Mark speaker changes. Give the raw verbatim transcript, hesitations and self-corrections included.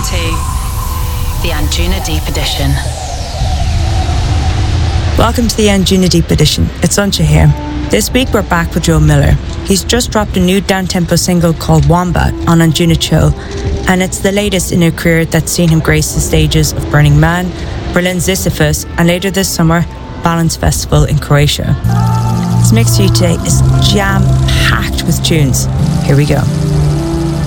Speaker 1: to the Anjuna Deep Edition.
Speaker 2: Welcome to the Anjuna Deep Edition. It's Suncha here. This week we're back with Joe Miller. He's just dropped a new down-tempo single called Wombat on Anjuna Chill, and it's the latest in a career that's seen him grace the stages of Burning Man, Berlin Sisyphus, and later this summer, Balance Festival in Croatia. His mix for you today is jam-packed with tunes. Here we go.